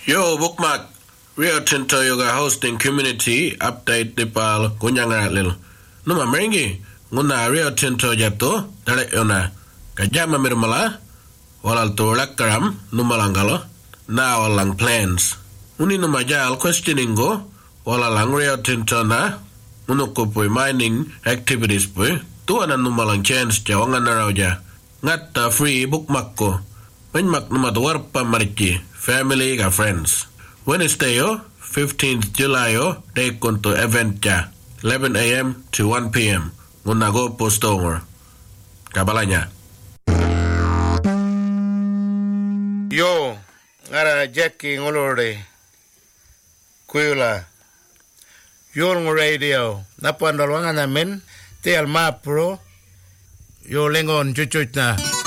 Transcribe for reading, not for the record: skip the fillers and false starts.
Yo, bookmark. Rio Tinto Yoga hosting community update di pal kunyang lil. Numa merengi nguna Rio Tinto jatuh dari yona. Kajama mirmala walal tolak karam numalangalo na walang plans. Uni numa jal questioning go walalang Rio Tinto na munukupui mining activities pui tuana numalang chance jawangan naraja. Ngatta free bookmark ko. Penmak numa warpa marichi family ka friends. Wednesday 15th July day kunto event ja 11 a.m. to 1 p.m. Ngunago postonger. Kabalanya. Yo, ngara Jackie ngolore. Kuila. Yung radio. Napandalwangan namin. Ti alma pro. Yo lengon chuchuch na.